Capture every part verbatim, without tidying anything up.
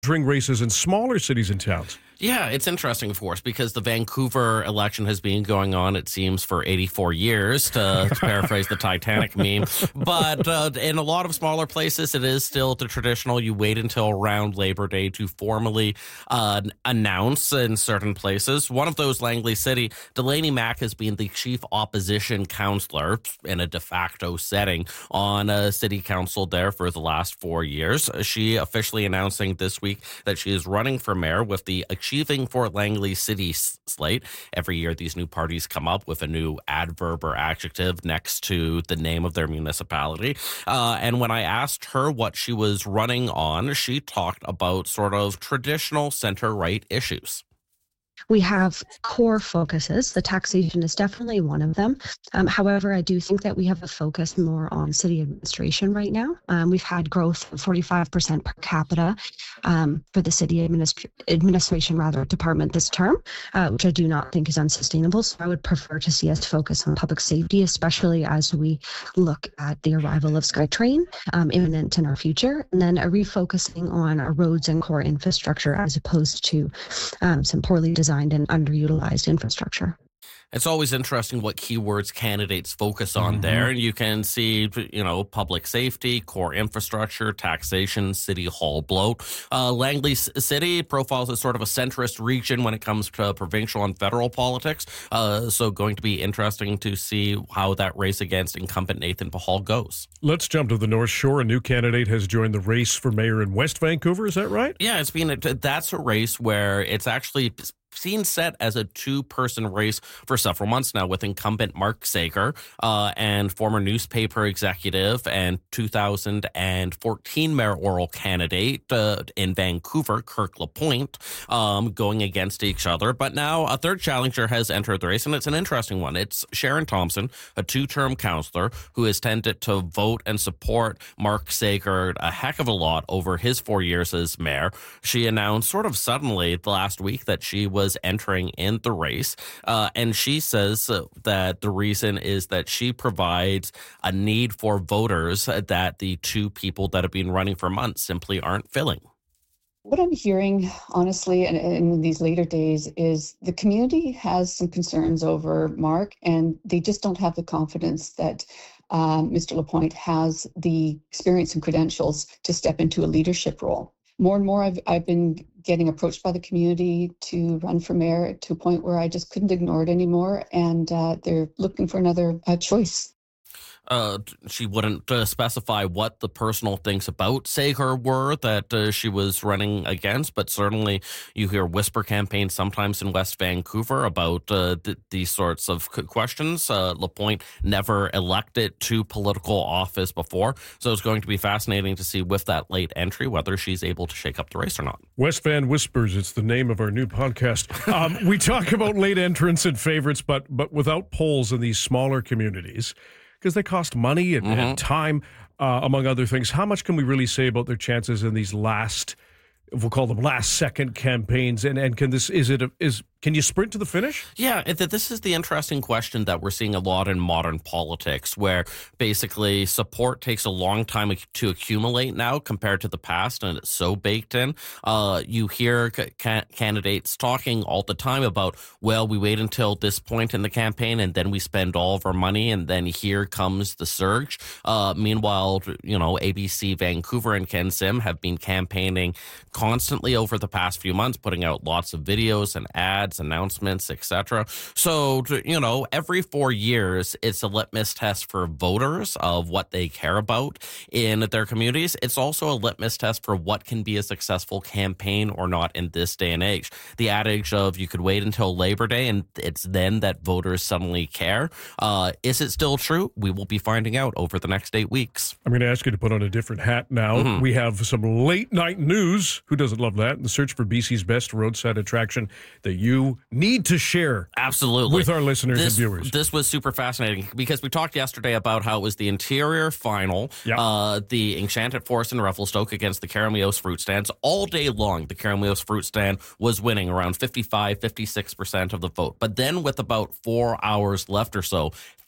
entering races in smaller cities and towns. Yeah, it's interesting, of course, because the Vancouver election has been going on, it seems, for eighty-four years, to, to paraphrase the Titanic meme. But uh, in a lot of smaller places, it is still the traditional. You wait until around Labor Day to formally uh, announce in certain places. One of those, Langley City, Delaney Mack has been the chief opposition councillor in a de facto setting on a city council there for the last four years. She officially announcing this week that she is running for mayor with the Achieving for Langley City slate. Every year, these new parties come up with a new adverb or adjective next to the name of their municipality. Uh, and when I asked her what she was running on, she talked about sort of traditional center-right issues. We have core focuses. The taxation is definitely one of them. Um, however, I do think that we have a focus more on city administration right now. Um, we've had growth of forty-five percent per capita um, for the city administ- administration rather department this term, uh, which I do not think is unsustainable. So I would prefer to see us focus on public safety, especially as we look at the arrival of SkyTrain um, imminent in our future, and then a refocusing on our roads and core infrastructure as opposed to um, some poorly designed and underutilized infrastructure. It's always interesting what keywords candidates focus on Mm-hmm. there. And you can see, you know, public safety, core infrastructure, taxation, city hall bloat. Uh, Langley City profiles as sort of a centrist region when it comes to provincial and federal politics. Uh, so going to be interesting to see how that race against incumbent Nathan Pahal goes. Let's jump to the North Shore. A new candidate has joined the race for mayor in West Vancouver. Is that right? Yeah, it's been a, that's a race where it's actually seen set as a two-person race for several months now, with incumbent Mark Sager uh, and former newspaper executive and two thousand fourteen mayoral candidate uh, in Vancouver, Kirk Lapointe, um, going against each other. But now a third challenger has entered the race, and it's an interesting one. It's Sharon Thompson, a two-term councillor who has tended to vote and support Mark Sager a heck of a lot over his four years as mayor. She announced sort of suddenly last week that she was was entering in the race. Uh, and she says uh, that the reason is that she provides a need for voters that the two people that have been running for months simply aren't filling. What I'm hearing, honestly, in, in these later days is the community has some concerns over Mark, and they just don't have the confidence that um, Mister Lapointe has the experience and credentials to step into a leadership role. More and more, I've I've been getting approached by the community to run for mayor to a point where I just couldn't ignore it anymore, and uh, they're looking for another uh, choice. Uh, she wouldn't uh, specify what the personal things about Sager were that uh, she was running against, but certainly you hear whisper campaigns sometimes in West Vancouver about uh, th- these sorts of questions. Uh, Lapointe never elected to political office before, so it's going to be fascinating to see with that late entry whether she's able to shake up the race or not. West Van Whispers, it's the name of our new podcast. Um, we talk about late entrants and favorites, but but without polls in these smaller communities, because they cost money and, mm-hmm. and time, uh, among other things. How much can we really say about their chances in these last, we'll call them last second campaigns? And and can this, is it, a, is, can you sprint to the finish? Yeah, this is the interesting question that we're seeing a lot in modern politics, where basically support takes a long time to accumulate now compared to the past, and it's so baked in. Uh, you hear ca- candidates talking all the time about, well, we wait until this point in the campaign and then we spend all of our money, and then here comes the surge. Uh, meanwhile, you know, A B C Vancouver and Ken Sim have been campaigning constantly over the past few months, putting out lots of videos and ads, announcements, et cetera. So, you know, every four years, it's a litmus test for voters of what they care about in their communities. It's also a litmus test for what can be a successful campaign or not in this day and age. The adage of you could wait until Labor Day and it's then that voters suddenly care. Uh, is it still true? We will be finding out over the next eight weeks. I'm going to ask you to put on a different hat now. Mm-hmm. We have some late night news. Who doesn't love that? The search for B C's best roadside attraction that you need to share absolutely with our listeners this, and viewers. This was super fascinating because we talked yesterday about how it was the interior final, yep. uh, the Enchanted Forest in Revelstoke against the Carameos fruit stands. All day long, the Carameos fruit stand was winning around fifty-five, fifty-six percent of the vote. But then with about four hours left or so,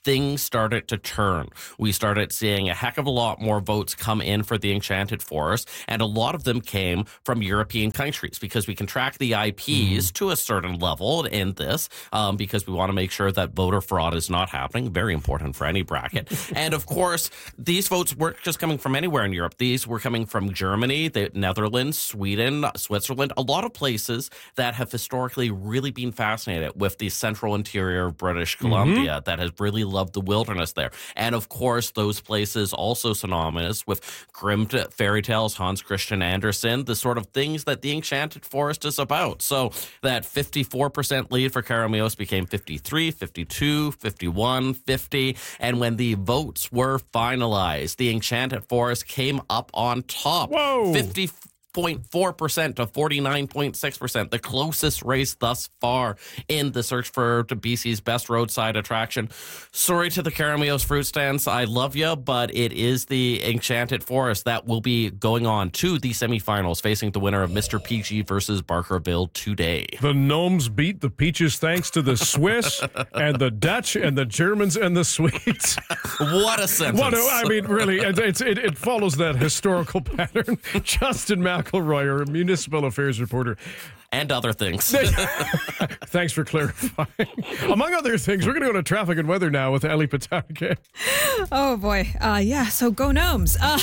things started to turn. We started seeing a heck of a lot more votes come in for the Enchanted Forest, and a lot of them came from European countries because we can track the I Ps mm. to a certain level in this um, because we want to make sure that voter fraud is not happening. Very important for any bracket. And of course, these votes weren't just coming from anywhere in Europe. These were coming from Germany, the Netherlands, Sweden, Switzerland, a lot of places that have historically really been fascinated with the central interior of British Columbia, mm-hmm. that has really loved the wilderness there. And of course, those places also synonymous with grim fairy tales, Hans Christian Andersen, the sort of things that the Enchanted Forest is about. So that fifty-four percent lead for Keremeos became fifty-three, fifty-two, fifty-one, fifty. And when the votes were finalized, the Enchanted Forest came up on top. Whoa! fifty zero point four percent to forty-nine point six percent, the closest race thus far in the search for B C's best roadside attraction. Sorry to the Keremeos fruit stands, I love you, but it is the Enchanted Forest that will be going on to the semifinals, facing the winner of Mister P G versus Barkerville today. The Gnomes beat the Peaches thanks to the Swiss and the Dutch and the Germans and the Swedes. What a sentence. What a, I mean, really, it, it, it follows that historical pattern. Justin McElroy, our municipal affairs reporter. And other things. Thanks for clarifying. Among other things, we're going to go to traffic and weather now with Ellie Patake. Oh, boy. Uh, yeah, so go Gnomes. Uh,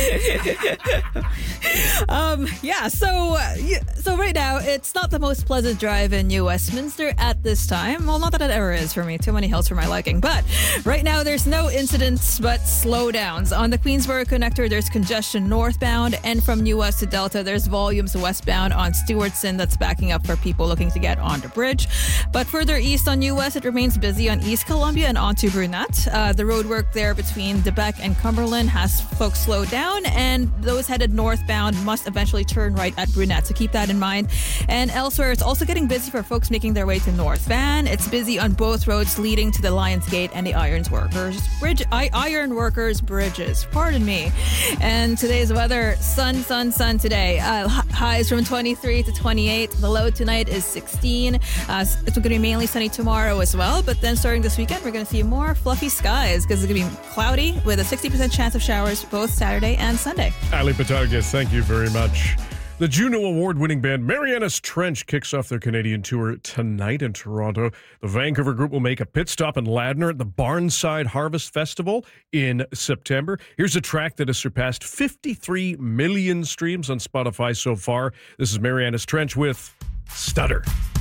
um, yeah, so uh, yeah, so right now, it's not the most pleasant drive in New Westminster at this time. Well, not that it ever is for me. Too many hills for my liking. But right now, there's no incidents but slowdowns. On the Queensboro Connector, there's congestion northbound. And from New West to Delta, there's volumes westbound on Stewartson that's backing up for people looking to get on the bridge. But further east on U S, it remains busy on East Columbia and onto Brunette. Uh, the road work there between Debec and Cumberland has folks slowed down, and those headed northbound must eventually turn right at Brunette, so keep that in mind. And elsewhere, it's also getting busy for folks making their way to North Van. It's busy on both roads leading to the Lions Gate and the Irons Workers Bridge, I, Iron Workers Bridges. Pardon me. And today's weather, sun, sun, sun today. Uh, highs from twenty-three to twenty-eight. The low tonight is sixteen. Uh, it's going to be mainly sunny tomorrow as well, but then starting this weekend, we're going to see more fluffy skies because it's going to be cloudy with a sixty percent chance of showers both Saturday and Sunday. Ali Patagas, thank you very much. The Juno Award-winning band Marianas Trench kicks off their Canadian tour tonight in Toronto. The Vancouver group will make a pit stop in Ladner at the Barnside Harvest Festival in September. Here's a track that has surpassed fifty-three million streams on Spotify so far. This is Marianas Trench with Stutter.